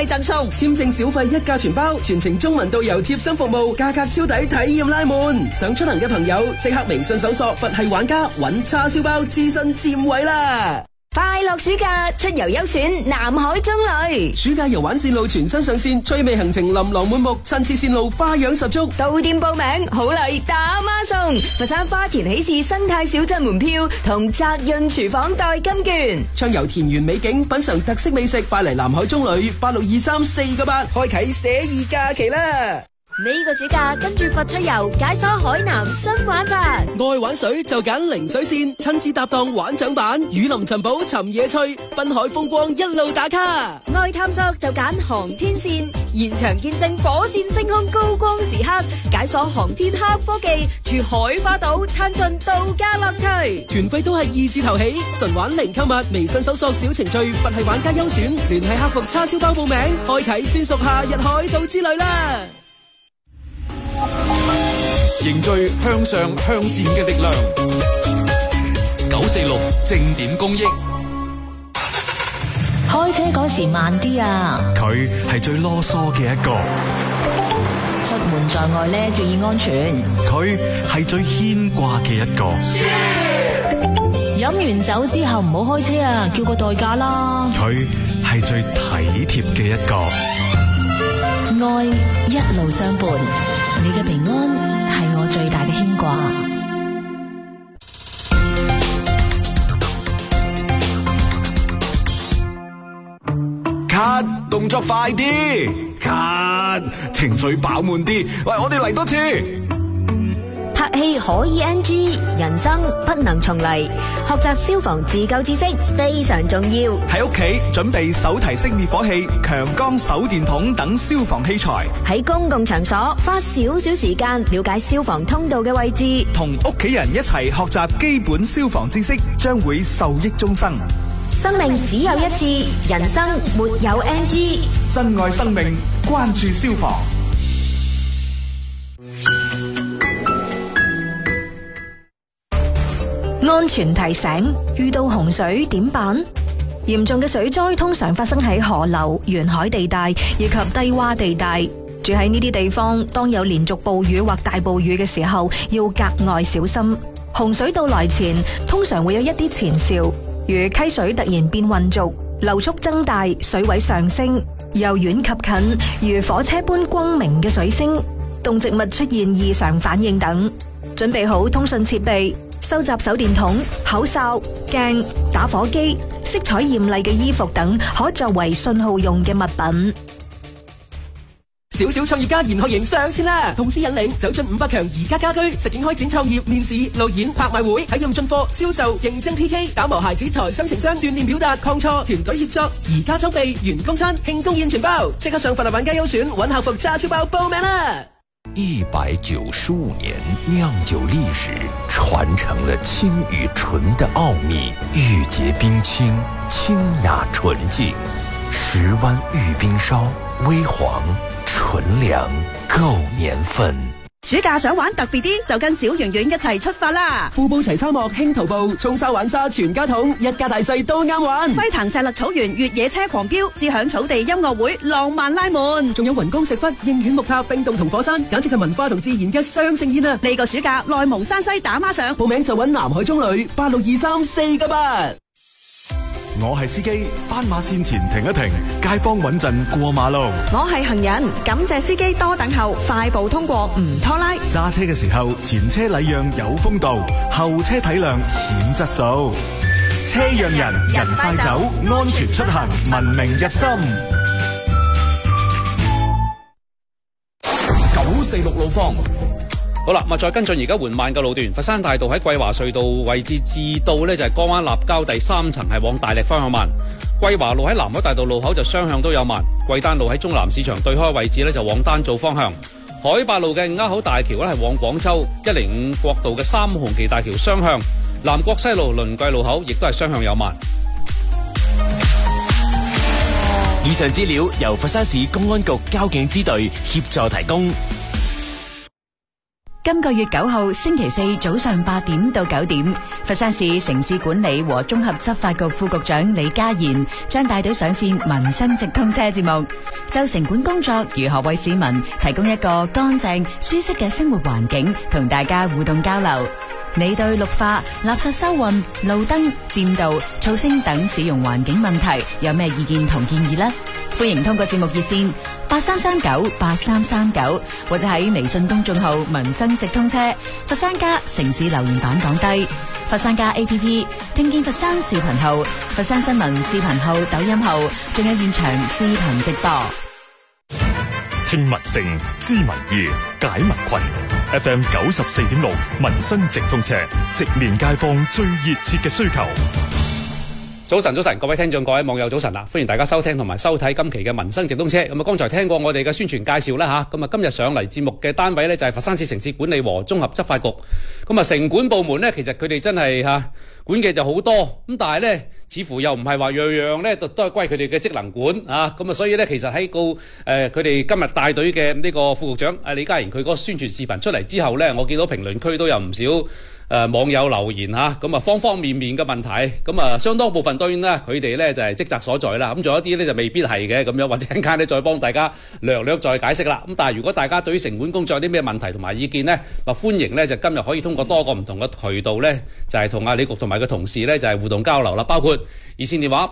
費贈送， 簽證小費一價全包，全程中文導遊貼心服務，價格超抵，體驗拉滿。想出行嘅朋友即刻微信搜索佛系玩家，揾叉燒包諮詢佔位啦！ 快樂暑假出遊優選南海中旅， 暑假遊玩線路全新上線，趣味行程琳琅滿目，親切線路花樣十足。 到店報名好禮打孖送，佛山花田喜事生態小鎮門票同澤潤廚房代金券， 暢遊田園美景，品嘗特色美食，快嚟南海中旅8623498開啟寫意假期啦！ 呢個暑假跟住佛趣遊解鎖海南新玩法， 愛玩水就揀零水線，親子搭檔玩槳板，雨林尋寶尋野趣，濱海風光一路打卡。 愛探索就揀航天線，現場見證火箭升空高光時刻，解鎖航天黑科技，住海花島探盡度假樂趣。 團費都係2字頭起，純玩零購物，微信搜索小程序佛系玩家優選，聯繫客服叉燒包報名，開啟專屬夏日海島之旅啦！ 凝聚向上向善嘅力量，946正點公益。 開車嗰時慢啲啊！ 佢係最囉嗦嘅一個。 出門在外咧，注意安全。 佢係最牽掛嘅一個。 飲完酒之後唔好開車啊，叫個代駕啦。 佢係最體貼嘅一個。 愛一路相伴，你嘅平安係我最大嘅牽掛。 咳，動作快啲！咳，情緒飽滿啲。喂，我哋嚟多次。 拍戲可以 NG， 人生不能重嚟。學習消防自救知識非常重要。 喺屋企準備手提式滅火器、強光手電筒等消防器材。 喺公共場所花少少時間了解消防通道嘅位置， 同屋企人一齊學習基本消防知識，將會受益終生。 生命只有一次，人生沒有 NG。 珍愛生命，關注消防。 安全提醒：遇到洪水點辦？嚴重嘅水災通常發生喺河流、沿海地帶以及低洼地帶。住喺呢啲地方，當有連續暴雨或大暴雨嘅時候，要格外小心。洪水到來前，通常會有一啲前兆，如溪水突然變渾濁、流速增大、水位上升、由遠及近，如火車般光明嘅水聲、動植物出現異常反應等。準備好通訊設備，收集手電筒、口哨、鏡、打火機、色彩艷麗嘅衣服等可作為信號用嘅物品。 小小創業家研學營上線啦！同時引領走進500強宜家家居，實景開展創業面試、路演、拍賣會，體驗進貨、銷售、競爭 PK， 打磨孩子財商情商，鍛鍊表達、抗挫、團隊協作。宜家裝備、員工餐、慶功宴全包，即刻上佛系玩家優選揾客服叉燒包報名啦 ！195年釀酒歷史，傳承了清與純的奧秘，玉潔冰清，清雅純淨，10灣玉冰燒，微黃純糧，夠年份。 暑假想玩特別啲，就跟小圓圓一齊出發啦！ 富布齊沙漠輕徒步，衝沙玩沙全家桶，一家大細都啱玩。 輝騰石勒草原越野車狂飆，思響草地音樂會浪漫拉滿， 仲有雲岡石窟、應縣木塔、冰洞同火山，簡直係文化同自然嘅雙盛宴啊！ 呢個暑假內蒙山西打孖上， 報名就揾南海中旅8623498。 我係司機，斑馬線前停一停，街坊穩陣過馬路。 我係行人，感謝司機多等候，快步通過唔拖拉。 揸車嘅時候，前車禮讓有風度，後車體諒顯質素。車讓人，人快走，安全出行，文明入心。 946路況。好啦，再跟進而家緩慢嘅路段，佛山大道喺桂華隧道位置至到呢就係江灣立交第3層係往大瀝方向慢，桂華路喺南海大道路口就雙向都有慢，桂丹路喺中南市場對開位置呢就往丹灶方向，海八路嘅鴉口大橋呢係往廣州105國道嘅3紅旗大橋雙向，南國西路輪桂路口亦都係雙向有慢。 以上資料由佛山市公安局交警支隊協助提供。 今個月9號星期四早上8點到9點，佛山市城市管理和綜合執法局副局長李嘉賢將帶隊上線民生直通車節目。 就城管工作如何為市民提供一個乾淨、舒適嘅生活環境，同大家互動交流。你對綠化、垃圾收運、路燈、佔道、噪聲等使用環境問題有咩意見同建議呢？歡迎通過節目熱線83398339，或者喺微信公眾號民生直通車佛山加城市留言版講低。佛山加 APP 聽見佛山視頻號、佛山新聞視頻號、抖音號，仲有現場視頻直播。 聽民聲，知民意，解民困。FM 94.6民生直通車，直面街坊最熱切嘅需求。 早晨，各位聽眾、各位網友，早晨啦！歡迎大家收聽同埋收睇今期嘅民生直通車。咁啊，剛才聽過我哋嘅宣傳介紹啦吓，咁啊，今日上嚟節目嘅單位呢，就係佛山市城市管理和綜合執法局。咁啊，城管部門呢，其實佢哋真係管嘅就好多，咁但係呢，似乎又唔係話樣樣呢都係歸佢哋嘅職能管啊。咁啊，所以呢，其實喺佢哋今日帶隊嘅呢個副局長李嘉賢，佢嗰個宣傳視頻出嚟之後呢，我見到評論區都有唔少網友留言吓，咁啊方方面面嘅問題，咁啊相當部分當然啦，佢哋咧就係職責所在啦，咁仲有一啲咧就未必係嘅咁樣，或者陣間咧再幫大家略再解釋啦。咁但係如果大家對於城管工作有啲咩問題同埋意見呢，歡迎咧就今日可以通過多個唔同嘅渠道咧，就係同阿李局同埋個同事咧就係互動交流啦，包括熱線電話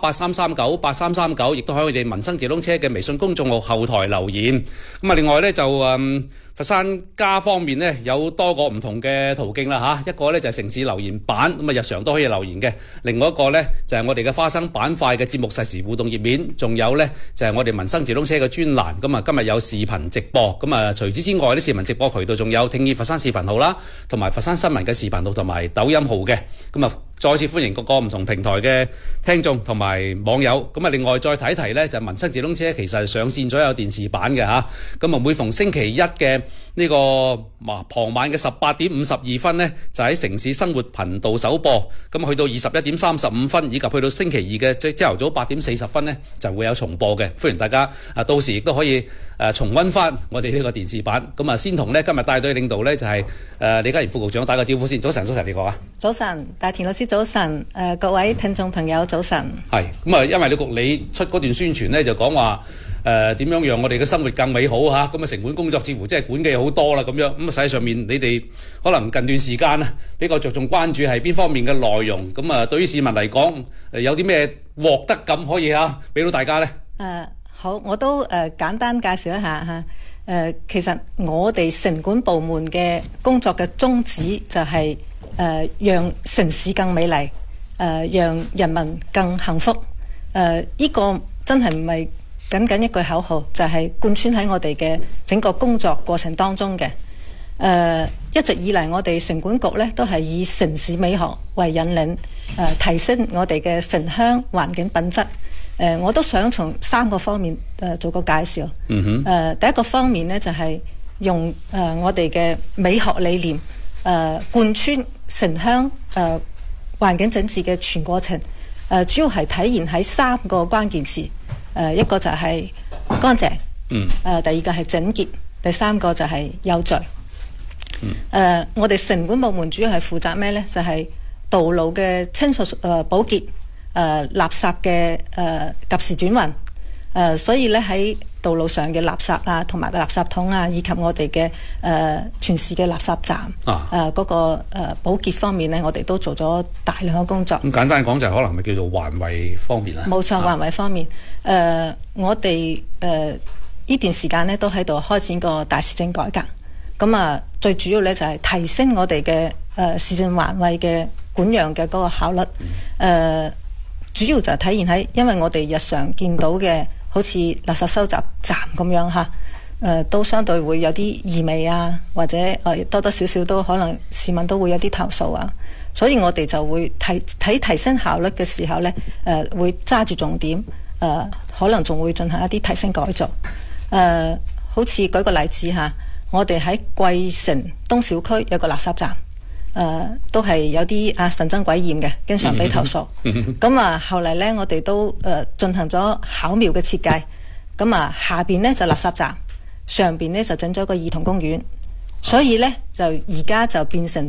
83398339，亦都喺我哋民生直通車嘅微信公眾號後台留言。咁啊，另外咧就佛山家方面呢，有多個唔同嘅途徑啦吓，一個呢就係城市留言版，咁啊日常都可以留言嘅；另外一個呢就係我哋嘅花生板塊嘅節目實時互動頁面，仲有呢就係我哋民生直通車嘅專欄。咁啊今日有視頻直播，咁啊除此之外啲視頻直播渠道仲有聽見佛山視頻號啦，同埋佛山新聞嘅視頻號同埋抖音號嘅。咁啊再次歡迎各個唔同平台嘅聽眾同埋網友。咁啊另外再提一提呢，就係民生直通車其實係上線咗有電視版嘅吓，咁啊每逢星期一嘅呢個傍晚嘅18:52呢，就喺城市生活頻道首播，咁去到21:35，以及去到星期二嘅朝頭早8:40呢，就會有重播嘅。歡迎大家到時亦都可以重溫翻我哋呢個電視版。咁啊先同呢今日帶隊領導呢，就係李嘉賢副局長打個招呼先。早晨，你好啊！ 早晨，大田老師早晨，各位聽眾朋友早晨。 係咁啊，因為你出嗰段宣傳呢，就講話點樣讓我哋嘅生活更美好嚇，咁啊城管工作似乎即係管嘅好多啦咁樣，咁啊實際上面你哋可能近段時間比較着重關注係邊方面嘅內容，咁啊對於市民嚟講有啲咩獲得感可以俾到大家呢？ 好，我都簡單介紹一下嚇。其實我哋城管部門嘅工作嘅宗旨就係讓城市更美麗，讓人民更幸福。呢個真係唔係僅僅一句口號，就係貫穿喺我哋嘅整個工作過程當中嘅。一直以嚟我哋城管局呢都係以城市美學為引領，提升我哋嘅城鄉環境品質。我都想從3個方面做個介紹。第一個方面呢，就係用我哋嘅美學理念貫穿城鄉環境整治嘅全過程。主要係體現喺3個關鍵詞。一個就係乾淨，第二個係整潔，第三個就係有序。我哋城管部門主要係負責咩呢？就係道路嘅清掃保潔，垃圾嘅及時轉運。所以咧喺道路上嘅垃圾啊，同埋個垃圾桶啊，以及我哋嘅全市嘅垃圾站嗰個保潔方面呢，我哋都做咗大量嘅工作。 咁簡單講就係可能咪叫做環衛方面啦。 冇錯，環衛方面，我哋呢段時間呢都喺度開展個大市政改革。咁啊，最主要呢就係提升我哋嘅市政環衛嘅管養嘅嗰個效率。主要就係體現喺，因為我哋日常見到嘅好似垃圾收集站咁樣嚇，都相對會有啲異味啊，或者多多少少都可能市民都會有啲投訴啊，所以我哋就會提升效率嘅時候呢，會揸住重點，可能仲會進行一啲提升改造。好似舉個例子嚇，我哋喺桂城東小區有個垃圾站。都係有啲神憎鬼厭嘅，經常俾投訴。咁啊，後嚟呢，我哋都進行咗巧妙嘅設計。咁啊，下邊呢就垃圾站，上邊呢就整咗個兒童公園。所以呢，就而家就變成咗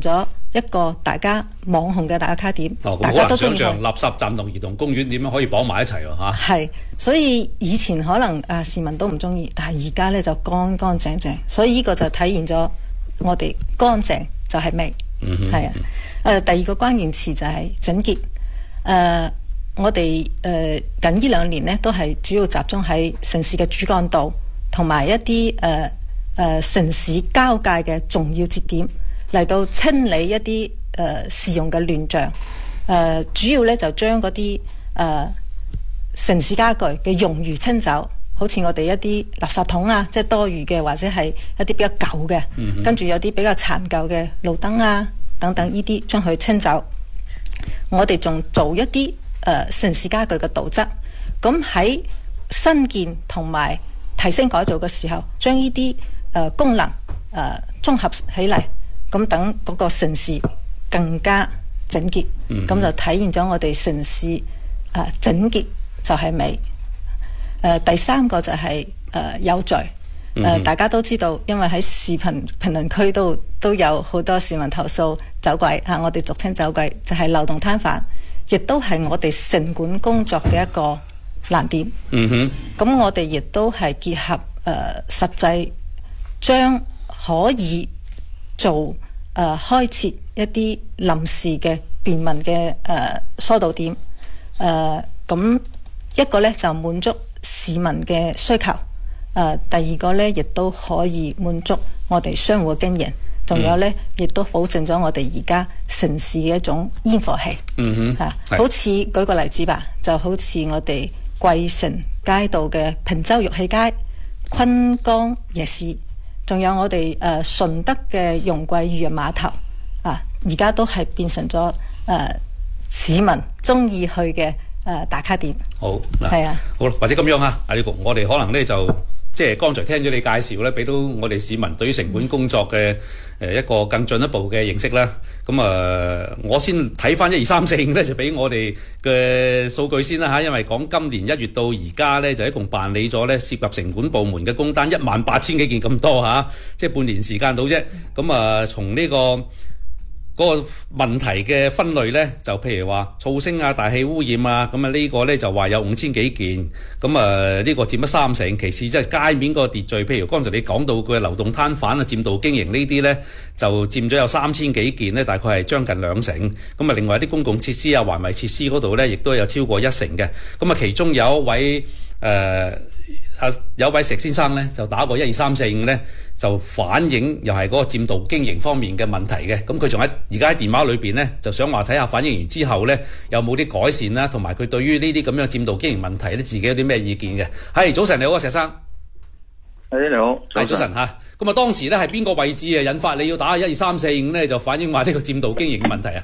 一個大家網紅嘅打卡點， 咁大家都中意去。 好難想像垃圾站同兒童公園點樣可以綁埋一齊喎嚇。 係，所以以前可能市民都唔中意，但係而家咧就乾乾淨淨，所以呢個就體現咗我哋乾淨就係美。係第二個關鍵詞就係整潔。我哋近呢2年呢都係主要集中喺城市嘅主幹道同埋一啲城市交界嘅重要節點嚟到清理一啲使用嘅亂象。主要咧就將嗰啲城市家具嘅冗餘清走，好似我哋一啲垃圾桶啊，即係多餘嘅或者係一啲比較舊嘅，跟住有啲比較殘舊嘅路燈啊等等，呢啲將佢清走。我哋仲做一啲城市家具嘅導則，咁喺新建同埋提升改造嘅時候，將呢啲功能綜合起嚟，咁等嗰個城市更加整潔，咁就體現咗我哋城市整潔就係美。第三個就係有序。大家都知道，因為喺視頻評論區都有好多市民投訴走軌我哋俗稱走軌就係流動攤販，亦都係我哋城管工作嘅一個難點。咁我哋亦都係結合實際，將可以做開設一啲臨時嘅便民嘅疏導點。咁一個呢就滿足市民嘅需求。第二個呢，亦都可以滿足我哋商戶嘅經營，仲有呢，亦都保證咗我哋而家城市嘅一種煙火氣。好似舉個例子吧，就好似我哋桂城街道嘅平洲玉器街、昆崗夜市，仲有我哋順德嘅容桂漁人碼頭而家都係變成咗市民中意去嘅打卡點。 好，係好啦，或者咁樣阿李局，我哋可能呢就。即係剛才聽咗你介紹咧，俾到我哋市民對於城管工作嘅一個更進一步嘅認識啦。咁我先睇翻1、2、3、4、5咧，就俾我哋嘅數據先啦嚇。因為講今年1月到而家咧，就一共辦理咗咧涉及城管部門嘅工單18000幾件咁多嚇，即係半年時間到啫。咁從呢嗰個問題嘅分類呢，就譬如話噪聲大氣污染咁呢個呢就話有5000幾件，咁呢個佔咗30%。其次即係街面個秩序，譬如剛才你講到嘅流動攤販佔道經營呢啲呢，就佔咗有3000幾件呢，大概係將近2成。咁另外一啲公共設施環衞設施嗰度呢，亦都有超過1成嘅。咁其中有一位有位石先生呢，就打過1、2、3、4、5呢，就反映又係嗰個佔道經營方面嘅問題嘅。咁佢仲而家喺電話裏邊呢，就想話睇下反映完之後呢，有冇啲改善啦，同埋佢對於呢啲咁樣佔道經營問題呢，自己有啲咩意見嘅。係早晨，你好石生。 你好。 早晨嚇。咁當時呢係邊個位置引發你要打1、2、3、4、5呢，就反映話呢個佔道經營嘅問題啊？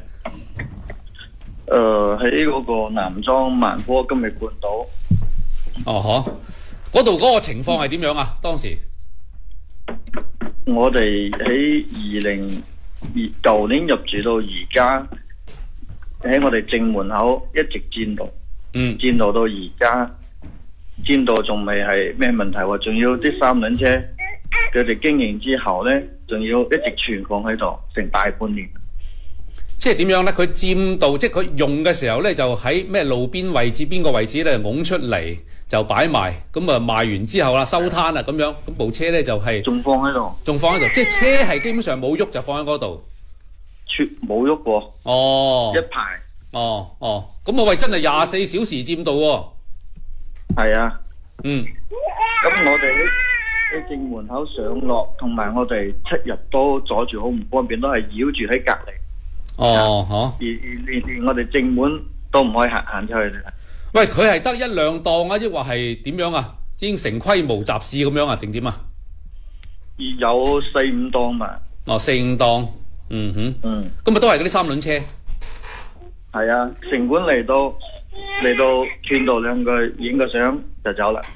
喺嗰個南莊萬科金域半島。 嗰度嗰個情況係點樣啊？當時我哋喺舊年入住到而家，喺我哋正門口一直佔道，佔道到而家，佔道仲未係咩問題喎？仲要啲三輪車佢哋經營之後呢，仲要一直存放喺度成大半年。 即係點樣呢？佢佔道，即係佢用嘅時候呢，就喺咩路邊位置、邊個位置呢？拱出嚟就擺賣，咁賣完之後啦，收攤啦咁樣，咁部車呢就係仲放喺度， 即係車係基本上冇喐就放喺嗰度， 冇喐過。一排。 咁我真係24小時佔道喎。 係啊。咁我哋喺正門口上落，同埋我哋7日都阻住好唔方便，都係繞住喺隔離。而連我哋正門都唔可以行出去。 喂，佢係得1、2檔啊，抑或係點樣啊？已經成規模集市咁樣啊，定點啊？ 有4、5檔嘛。 4、5檔。咁都係嗰啲三輪車。 係啊，城管嚟到勸導2句，影個相就走啦。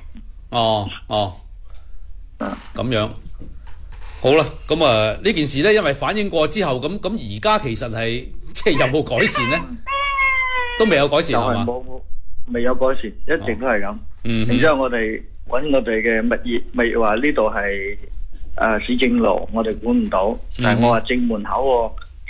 咁樣。好啦，咁呢件事呢，因為反映過之後，咁而家其實係即係有冇改善呢？都未有改善係嘛？ 未有改善，一直都係咁。然之後我哋揾我哋嘅物業，咪話呢度係市政路，我哋管唔到。但係我話正門口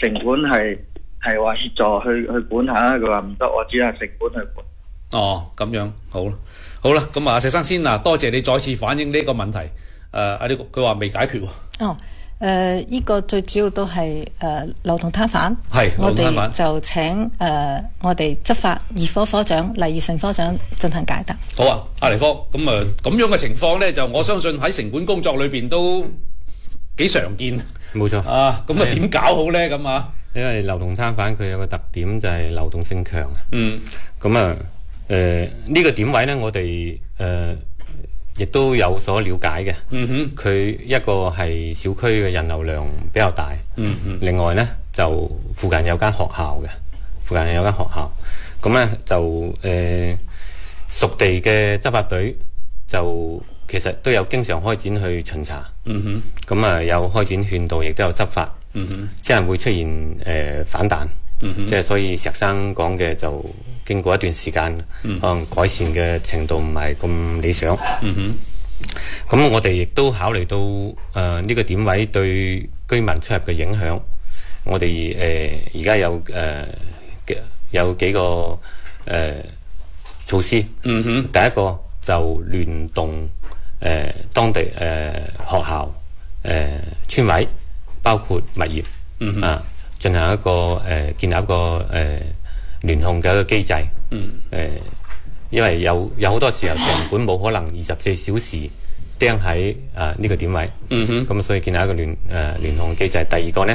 城管係話協助去管下，佢話唔得，我只係城管去管。 哦，咁樣好啦，好啦，咁啊，石生先多謝你再次反映呢個問題。呢個佢話未解決喎。 呢個最主要都係流動攤販，我哋就請我哋執法二科科長黎義成科長進行解答。 好啊，阿黎科，咁樣嘅情況呢，就我相信喺城管工作裏邊都幾常見。 冇錯啊，咁點搞好呢？咁啊， 因為流動攤販佢有個特點就係流動性強。咁啊，呢個點位呢，我哋亦都有所了解嘅。佢一個係小區嘅人流量比較大。另外呢，就附近有間學校嘅，咁呢，就屬地嘅執法隊就其實都有經常開展去巡查。咁啊有開展勸導，亦都有執法。即係會出現反彈。即係所以石生講嘅就經過一段時間，可能改善嘅程度唔係咁理想。咁我哋亦都考慮到呢個點位對居民出入嘅影響，我哋而家有幾個措施。第一個就聯動當地學校、村委，包括物業進行一個建立一個聯控嘅一個機制。因為有好多時候城管冇可能24小時釘喺呢個點位。咁所以建立一個聯控嘅機制。第二個呢，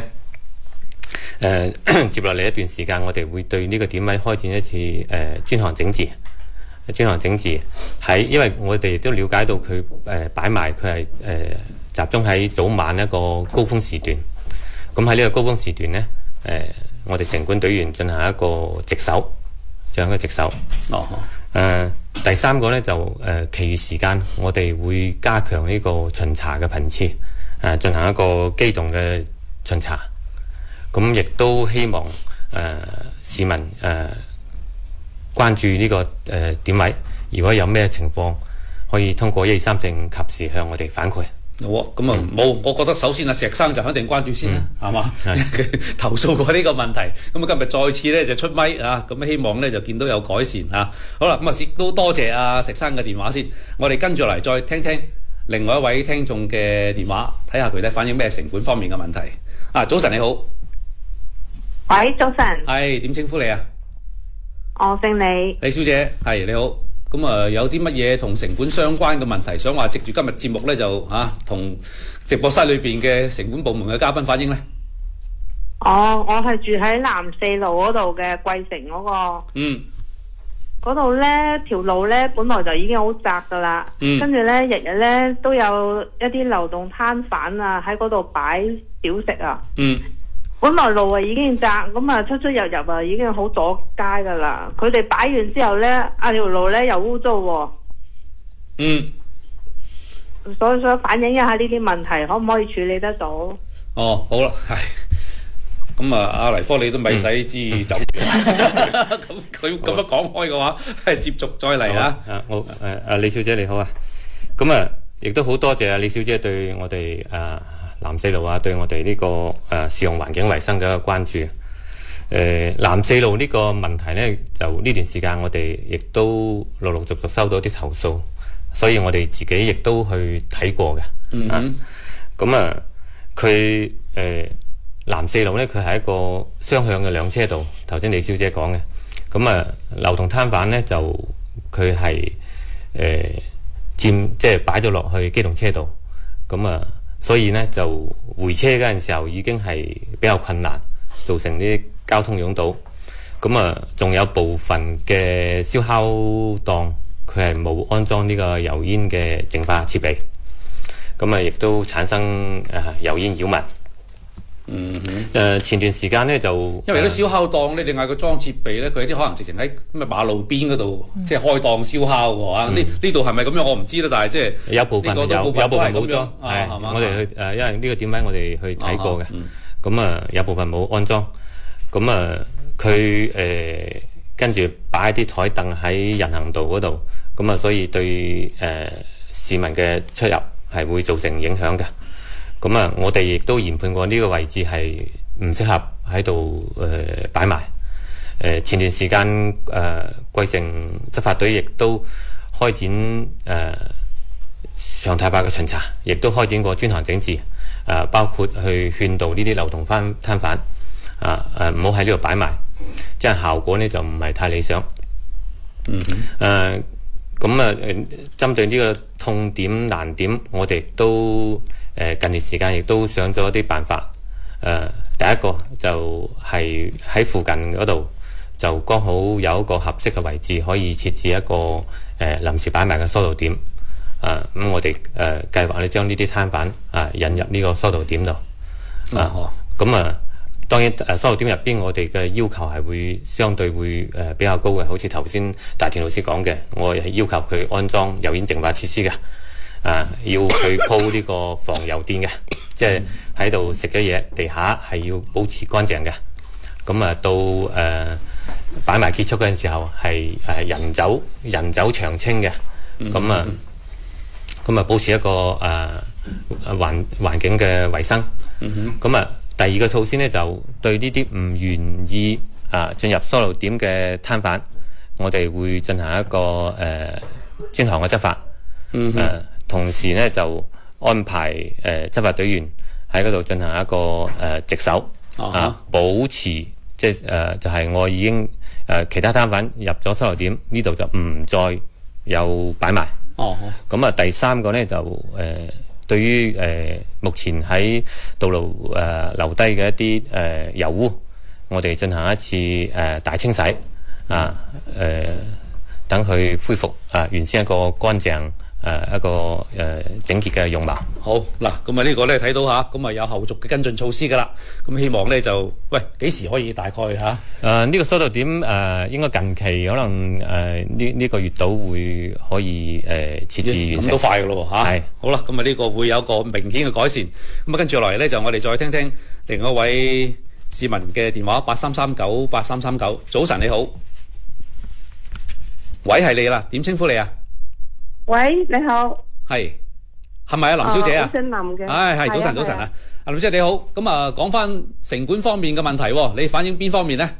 接落嚟一段時間，我哋會對呢個點位開展一次專項整治。因為我哋都了解到佢擺埋佢係集中喺早晚一個高峰時段。咁喺呢個高峰時段呢，我哋城管隊員進行一個值守。第三個呢，就其餘時間我哋會加強呢個巡查嘅頻次，進行一個機動嘅巡查。咁亦都希望市民關注呢個點位，如果有咩情況，可以通過123證及時向我哋反饋。 好啊，咁啊冇，我覺得首先石生就肯定關注先啦，係嘛？投訴過呢個問題，咁啊今日再次咧就出咪啊，咁希望咧就見到有改善啊。好啦，咁啊亦都多謝石生嘅電話先，我哋跟住嚟再聽聽另外一位聽眾嘅電話，睇下佢咧反映咩城管方面嘅問題。早晨你好， 喂，早晨， 係點稱呼你啊？ 我姓李， 李小姐，係你好。咁有啲乜嘢同城管相關嘅問題，想話藉住今日節目咧就同直播室裏邊嘅城管部門嘅嘉賓反映咧？ 我係住喺南四路嗰度嘅貴城嗰個。嗰度咧條路咧本來就已經好窄噶啦。跟住咧日日咧都有一啲流動攤販啊喺嗰度擺小食啊。本來路已經窄，咁出入入已經好阻街噶啦。佢哋擺完之後咧，條路咧又污糟喎。所以反映一下呢啲問題，可唔可以處理得到？ 好啦，係。咁阿黎科你都咪使知走遠。咁佢咁樣講開嘅話，接續再嚟啦。 李小姐你好啊。咁亦都好多謝李小姐對我哋南四路對我哋呢個使用環境衛生嘅一個關注。南四路呢個問題呢，就呢段時間我哋亦都陸陸續續收到啲投訴，所以我哋自己亦都去睇過嘅。佢南四路呢，佢係一個雙向嘅兩車道，頭先李小姐講嘅。流動攤販呢，就佢係即係擺咗落去機動車道。所以呢，就回車嗰陣時候已經係比較困難，造成啲交通擁堵。仲有部分嘅燒烤檔，佢係冇安裝呢個油煙嘅淨化設備，亦都產生油煙擾民。前段時間呢，就因為啲燒烤檔咧，你嗌佢裝設備咧，佢有啲可能直情喺馬路邊嗰度，即係開檔燒烤喎。呢度係咪咁樣？我唔知啦，但係即係有部分有部分冇裝，係我哋去因為呢個點位我哋去睇過嘅。有部分冇安裝。佢跟住擺啲台凳喺人行道嗰度，所以對市民嘅出入係會造成影響嘅。我哋亦都研判過呢個位置係唔適合喺度擺埋。前段時間貴城執法隊亦都開展常態化嘅巡查，亦都開展過專項整治，包括去勸導呢啲流動攤販唔好喺呢度擺埋，即係效果呢就唔係太理想。針對呢個痛點難點，我哋都近段時間亦都想咗一啲辦法。第一個就係喺附近嗰度就剛好有一個合適嘅位置，可以設置一個臨時擺賣嘅疏導點。咁我哋計劃咧將呢啲攤販引入呢個疏導點度。當然疏導點入邊，我哋嘅要求係會相對會比較高嘅，好似頭先大田老師講嘅，我係要求佢安裝油煙淨化設施嘅，要去鋪呢個防油墊嘅，即係喺度食嘅嘢地下係要保持乾淨嘅。到擺埋結束嗰陣時候係人走長青嘅，保持一個環境嘅衛生。第二個措施呢，就對呢啲唔願意進入疏導點嘅攤販，我哋會進行一個專項嘅執法。同時呢，就安排執法隊員喺嗰度進行一個值守，保持即係就係我已經其他攤販入咗疏導點，呢度就唔再有擺埋。第三個呢，就對於目前喺道路留低嘅一啲油污，我哋進行一次大清洗，等佢恢復原先一個乾淨一個整潔嘅容貌。 好嗱，咁呢個咧睇到嚇，咁有後續嘅跟進措施噶啦。咁希望咧就幾時可以大概嚇？ 呢個疏導點應該近期可能呢個月度會可以設置完成。 咁都快噶咯嚇。係好啦，咁呢個會有一個明顯嘅改善。咁跟住落嚟咧就我哋再聽聽另一位市民嘅電話83398339。早晨你好，喂係你啦，點稱呼你啊？ 喂，你好， 係咪啊，林小姐啊？ 我姓林嘅。 係早晨啊，阿林小姐你好。咁講翻城管方面嘅問題，你反映邊方面呢？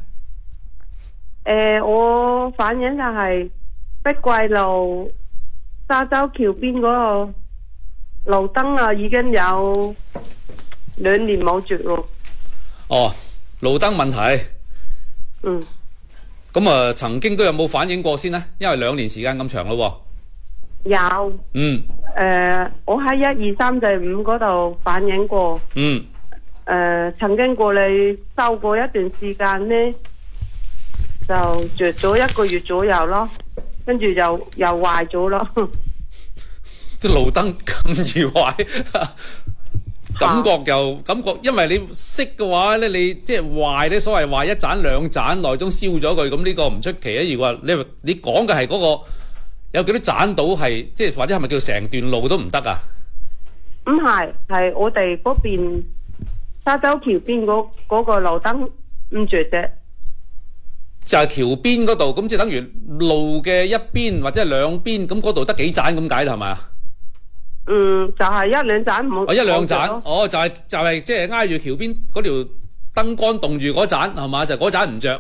我反映就係碧桂路沙洲橋邊嗰個路燈啊，已經有2年冇着咯。 路燈問題。咁曾經都有冇反映過先呢？因為2年時間咁長咯。 有，我喺1、2、3、4、5嗰度反映過，曾經過嚟收過一段時間呢，就着咗1個月左右咯，跟住又壞咗咯。 啲路燈咁易壞，感覺，因為你識嘅話咧，你即係壞咧，所謂壞1盞2盞內中燒咗佢，咁呢個唔出奇啊！如果話你講嘅係嗰個。有幾多盞到係即係或者係咪叫成段路都唔得啊？ 唔係，係我哋嗰邊沙洲橋邊嗰個路燈唔着啫。 就係橋邊嗰度，咁即係等於路嘅一邊或者係2邊，咁嗰度得幾盞咁解啦，係咪啊？ 就係1、2盞冇。 1、2盞，就係即係挨住橋邊嗰條燈杆凍住嗰盞係嘛？就嗰盞唔着。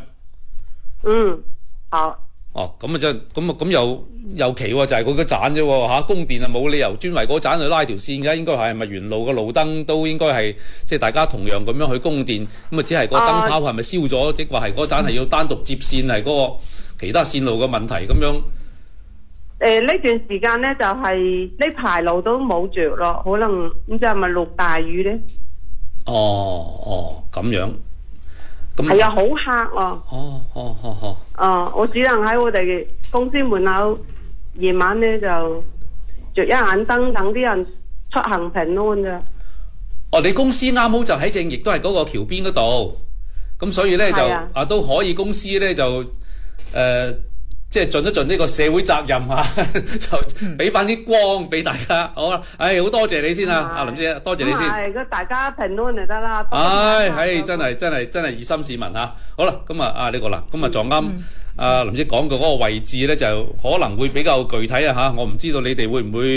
好。 咁又奇喎，就係佢個盞啫喎嚇，供電啊冇理由專為嗰盞去拉條線嘅，應該係咪沿路嘅路燈都應該係即係大家同樣咁樣去供電，咁只係個燈泡係咪燒咗，即係話係嗰盞係要單獨接線，係嗰個其他線路嘅問題咁樣。 呢段時間呢，就係呢排路都冇着咯，可能唔知係咪落大雨呢？ 咁樣。 係啊，好黑啊！我只能喺我哋嘅公司門口夜晚咧就着一眼燈，等啲人出行平安咋。 你公司啱好就喺正，亦都係嗰個橋邊嗰度，咁所以咧就都可以公司咧就即係盡一盡呢個社會責任就俾翻啲光俾大家。好啦，好多謝你先啊，阿林姐，多謝你先。 係，大家平安就得啦。 真係熱心市民嚇。好啦，咁呢個啦，咁撞啱林姐講嘅嗰個位置咧，就可能會比較具體啊嚇。我唔知道你哋會唔會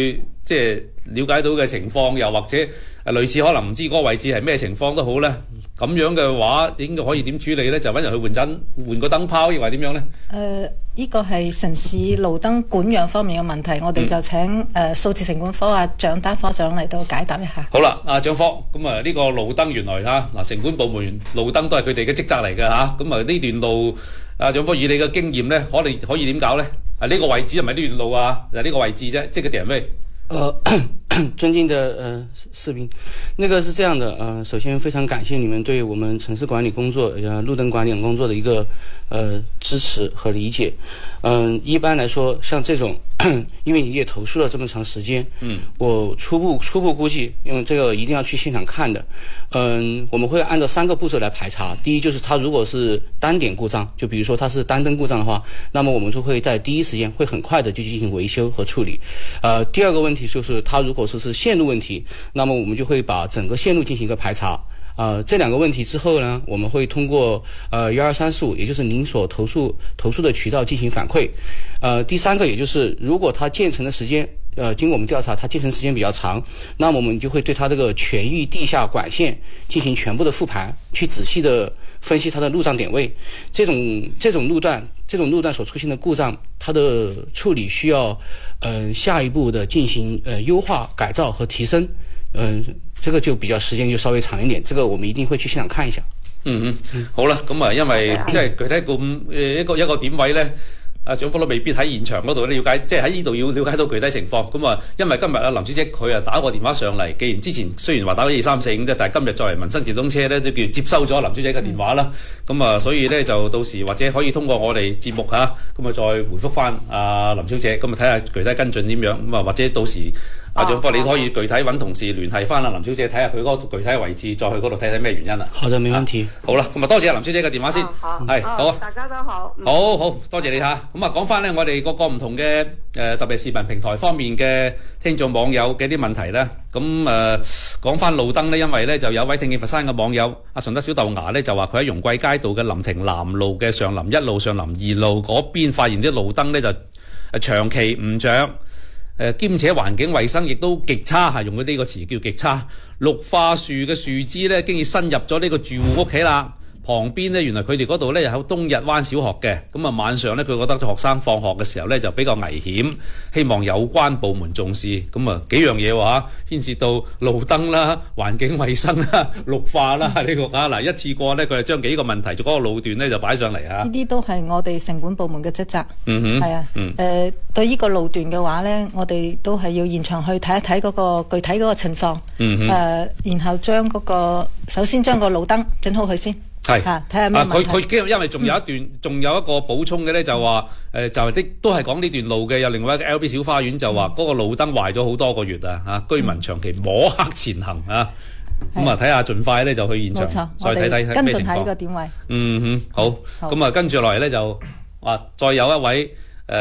即係了解到嘅情況，又或者類似可能唔知嗰個位置係咩情況都好咧。咁樣嘅話，應該可以點處理咧？就揾人去換個燈泡，抑或點樣咧？ 呢個係城市路燈管養方面嘅問題，我哋就請數字城管科蔣丹科長嚟到解答一下。 好啦，蔣科，咁呢個路燈原來城管部門路燈都係佢哋嘅職責嚟嘅嚇。咁呢段路，蔣科以你嘅經驗咧，可以點搞咧？呢個位置係咪呢段路啊？就呢個位置啫，即係個點位。 尊敬的士兵，那个是这样的，首先非常感谢你们对我们城市管理工作、路灯管理工作的一个支持和理解。一般来说，像这种，因为你也投诉了这么长时间，我初步估计，因为这个一定要去现场看的，我们会按照3个步骤来排查。第一就是它如果是单点故障，就比如说它是单灯故障的话，那么我们就会在第一时间会很快的就进行维修和处理。第二个问题就是它如果说是线路问题，那么我们就会把整个线路进行一个排查。这2个问题之后呢，我们会通过12345，也就是您所投诉的渠道进行反馈。第3个也就是如果它建成的时间，经过我们调查，它建成时间比较长，那么我们就会对它这个全域地下管线进行全部的复盘，去仔细的分析它的路障点位。这种路段所出现的故障，它的处理需要下一步的进行优化、改造和提升。这个就比较時間就稍微長一點，這個我們一定會去現場看一下。 好啦，咁因為即係具體咁一個點位咧，蔣科都未必喺現場嗰度了解，即係喺呢度要了解到具體情況。咁因為今日林小姐佢打個電話上嚟，既然之前雖然話打咗2345啫，但係今日作為民生電動車咧，都叫接收咗林小姐嘅電話啦。咁所以咧就到時或者可以通過我哋節目嚇，咁再回覆翻林小姐，咁睇下具體跟進點樣。咁或者到時。蔣科，你可以具體揾同事聯繫翻林小姐，睇下佢嗰個具體位置，再去嗰度睇睇咩原因啦。 好的，沒問題。 好啦，咁多謝林小姐嘅電話先。係好， 大家都好。 好，多謝你嚇。咁講翻咧，我哋各個唔同嘅特別視頻平台方面嘅聽眾網友嘅啲問題咧。咁講翻路燈咧，因為咧就有位聽見佛山嘅網友阿順德小豆芽咧就話佢喺容桂街道嘅林亭南路嘅上林1路、上林2路嗰邊發現啲路燈咧就長期唔着。兼且環境衛生亦都極差，係用咗呢個詞叫極差。綠化樹嘅樹枝咧，經已伸入咗呢個住戶屋企啦。旁邊咧，原來佢哋嗰度咧有東日灣小學嘅，咁晚上咧佢覺得學生放學嘅時候咧就比較危險，希望有關部門重視。咁幾樣嘢喎，牽涉到路燈啦、環境衛生啦、綠化啦呢個嗱一次過咧，佢就將幾個問題就嗰個路段咧就擺上嚟嚇。 呢啲都係我哋城管部門嘅職責。係啊。對呢個路段嘅話咧，我哋都係要現場去睇一睇嗰個具體嗰個情況。然後首先將個路燈整好佢先。係睇下咩問題。 佢因為仲有一段，仲有一個補充嘅咧，就話就係都係講呢段路嘅。有另外一個 LB 小花園就話嗰個路燈壞咗好多個月啊，居民長期摸黑前行啊。咁睇下盡快咧就去現場再睇睇跟進下呢個點位。 好。咁跟住落嚟咧就再有一位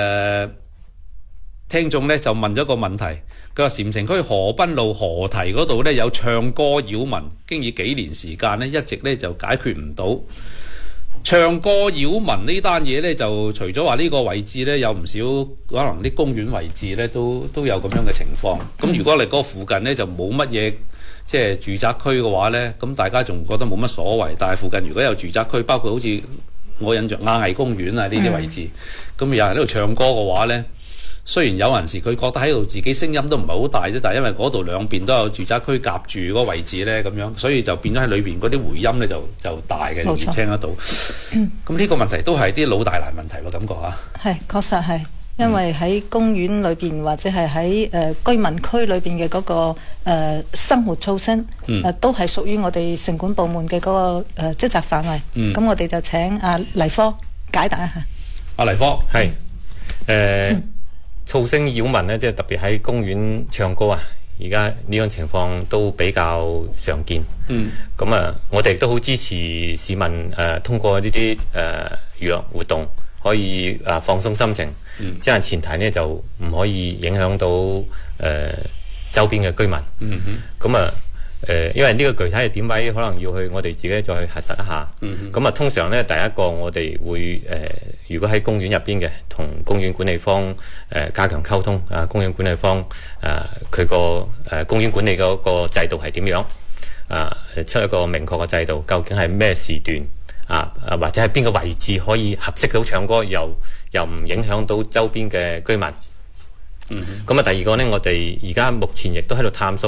聽眾咧就問咗個問題。佢話禪城區河濱路河堤嗰度咧有唱歌擾民，經已幾年時間咧一直咧就解決唔到。唱歌擾民呢單嘢咧就除咗話呢個位置咧有唔少可能啲公園位置咧都有咁樣嘅情況。咁如果你嗰個附近咧就冇乜嘢即係住宅區嘅話咧，咁大家仲覺得冇乜所謂。但係附近如果有住宅區，包括好似我印象亞藝公園啊呢啲位置，咁有人喺度唱歌嘅話咧。雖然有陣時佢覺得喺度自己聲音都唔係好大啫，但係因為嗰度兩邊都有住宅區夾住嗰個位置咧，咁樣所以就變咗喺裏邊嗰啲回音咧就大嘅，容易聽得到。咁呢個問題都係啲老大難問題喎，感覺嚇。係， 確實係，因為喺公園裏邊或者係喺居民區裏邊嘅嗰個生活噪聲，都係屬於我哋城管部門嘅嗰個職責範圍。咁我哋就請阿黎科解答一下。 阿黎科係噪聲擾民咧，即係特別喺公園唱歌啊！而家呢樣情況都比較常見。咁我哋都好支持市民通過呢啲娛樂活動可以放鬆心情。即係前提呢，就唔可以影響到周邊嘅居民。咁因為呢個具體嘅點位可能要去我哋自己再去核實一下。咁通常呢，第一個我哋會如果喺公園入邊嘅，同公園管理方加強溝通。公園管理方佢個公園管理嗰個制度係點樣？出一個明確嘅制度，究竟係咩時段或者係邊個位置可以合適到唱歌，又唔影響到周邊嘅居民。咁第二個呢，我哋而家目前亦都喺度探索